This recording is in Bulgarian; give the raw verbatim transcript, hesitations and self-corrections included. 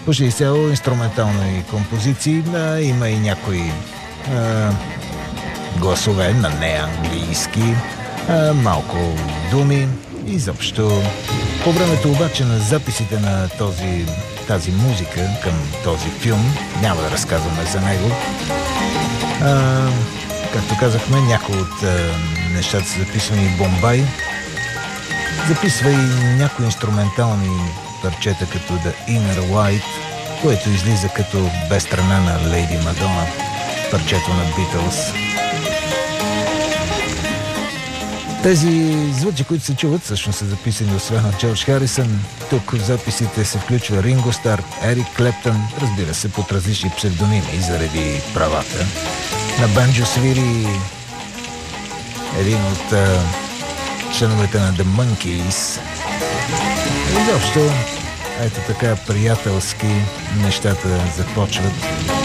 почти изцяло инструментални композиции, а има и някои а, гласове на неанглийски, а, малко думи. Изобщо по времето обаче на записите на този, тази музика към този филм, няма да разказваме за него, а, както казахме, някои от а, нещата са записвани в Бомбай. Записва и някои инструментални парчета като The Inner Light, което излиза като без страна на Лейди Мадона, парчето на Beatles. Тези звуци, които се чуват, всъщност са записани освен от Джордж Харисън. Тук в записите се включва Ринго Стар, Ерик Клептън, разбира се, под различни псевдоними заради правата. На банджо свири един от а, членовете на The Monkees. Изобщо, ето така приятелски нещата започват.